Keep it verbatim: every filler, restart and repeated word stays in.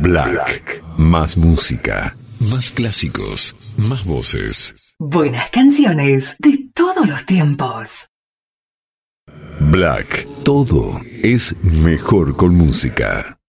Black. Más música, más clásicos, más voces. Buenas canciones de todos los tiempos. Black. Todo es mejor con música.